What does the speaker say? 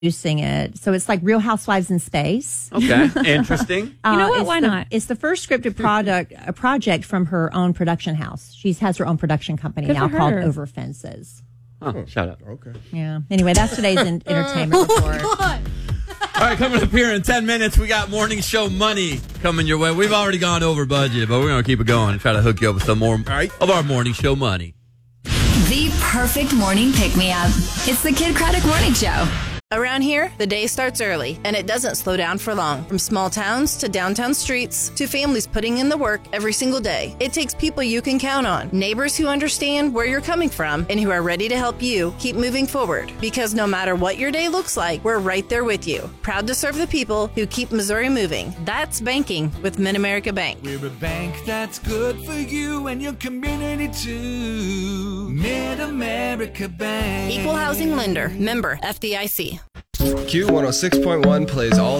producing it. So it's like Real Housewives in space. Okay, interesting. You know what? Why not? It's the first scripted project from her own production house. She has her own production company Good now for called her. Over Fences. Oh, shut up. Okay. Yeah. Anyway, that's today's entertainment report. All right, coming up here in 10 minutes, we got morning show money coming your way. We've already gone over budget, but we're going to keep it going and try to hook you up with some more of our morning show money. The perfect morning pick-me-up. It's the Kid Craddock Morning Show. Around here, the day starts early, and it doesn't slow down for long. From small towns to downtown streets to families putting in the work every single day. It takes people you can count on, neighbors who understand where you're coming from, and who are ready to help you keep moving forward. Because no matter what your day looks like, we're right there with you. Proud to serve the people who keep Missouri moving. That's banking with Mid-America Bank. We're a bank that's good for you and your community too. Mid-America Bank. Equal housing lender. Member FDIC. Q106.1 plays all